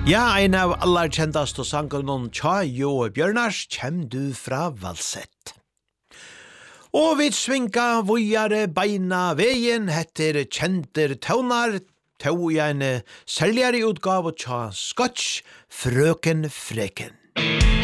Ja, en av allar kjendast og sangen om Tja Jo Bjørnars, kjem du fra Valsett. Og vi svinga vujare beina veien, heter kjenter taunar, tau jeg en selgjare utgave tja Scotch, Frøken Freken.